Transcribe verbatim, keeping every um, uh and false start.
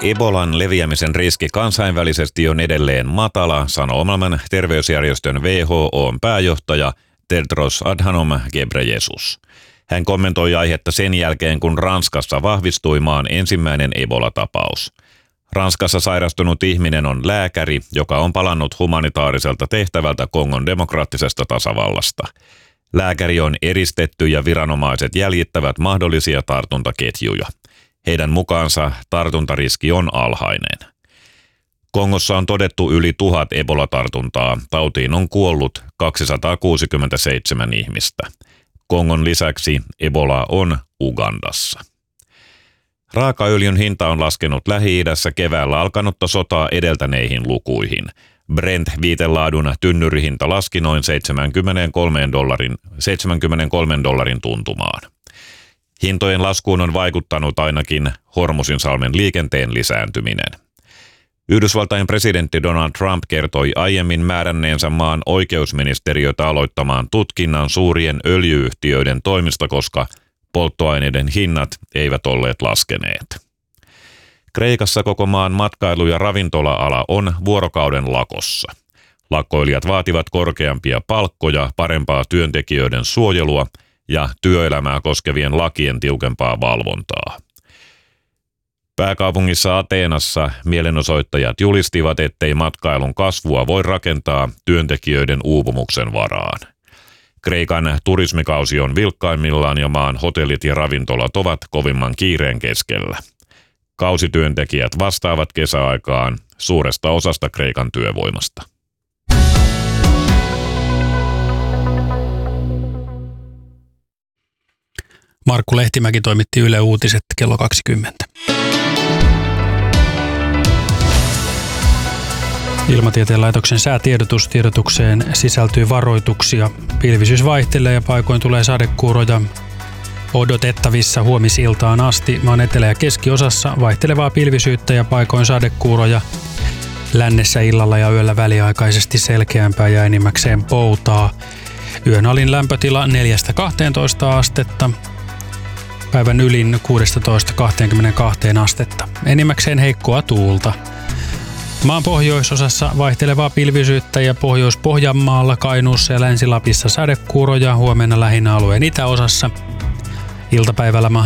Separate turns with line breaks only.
Ebolan leviämisen riski kansainvälisesti on edelleen matala, sanoo maailman terveysjärjestön W H O:n pääjohtaja Tedros Adhanom Ghebreyesus. Hän kommentoi aihetta sen jälkeen, kun Ranskassa vahvistui maan ensimmäinen Ebola-tapaus. Ranskassa sairastunut ihminen on lääkäri, joka on palannut humanitaariselta tehtävältä Kongon demokraattisesta tasavallasta. Lääkäri on eristetty ja viranomaiset jäljittävät mahdollisia tartuntaketjuja. Heidän mukaansa tartuntariski on alhainen. Kongossa on todettu yli tuhat Ebola-tartuntaa. Tautiin on kuollut kaksisataakuusikymmentäseitsemän ihmistä. Kongon lisäksi Ebola on Ugandassa. Raakaöljyn hinta on laskenut Lähi-idässä keväällä alkanutta sotaa edeltäneihin lukuihin. Brent-viitelaadun tynnyrihinta laski noin seitsemänkymmentäkolme dollarin, seitsemänkymmentäkolme dollarin tuntumaan. Hintojen laskuun on vaikuttanut ainakin Hormuzinsalmen liikenteen lisääntyminen. Yhdysvaltain presidentti Donald Trump kertoi aiemmin määränneensä maan oikeusministeriötä aloittamaan tutkinnan suurien öljy-yhtiöiden toimista, koska polttoaineiden hinnat eivät olleet laskeneet. Kreikassa koko maan matkailu- ja ravintola-ala on vuorokauden lakossa. Lakkoilijat vaativat korkeampia palkkoja, parempaa työntekijöiden suojelua ja työelämää koskevien lakien tiukempaa valvontaa. Pääkaupungissa Ateenassa mielenosoittajat julistivat, ettei matkailun kasvua voi rakentaa työntekijöiden uupumuksen varaan. Kreikan turismikausi on vilkkaimmillaan ja maan hotellit ja ravintolat ovat kovimman kiireen keskellä. Kausityöntekijät vastaavat kesäaikaan suuresta osasta Kreikan työvoimasta.
Markku Lehtimäki toimitti Yle Uutiset kello kaksikymmentä. Ilmatieteen laitoksen säätiedotus. Tiedotukseen sisältyy varoituksia. Pilvisyys vaihtelee ja paikoin tulee sadekuuroja. Odotettavissa huomisiltaan asti maan etelä- ja keskiosassa vaihtelevaa pilvisyyttä ja paikoin sadekuuroja. Lännessä illalla ja yöllä väliaikaisesti selkeämpää ja enimmäkseen poutaa. Yön alin lämpötila neljästä kahteentoista astetta. Päivän ylin kuudestatoista kaksikymmentäkaksi astetta. Enimmäkseen heikkoa tuulta. Maan pohjoisosassa vaihtelevaa pilvisyyttä ja Pohjois-Pohjanmaalla, Kainuussa ja Länsi-Lapissa sadekuuroja, huomenna lähinnä alueen itäosassa. Iltapäivällä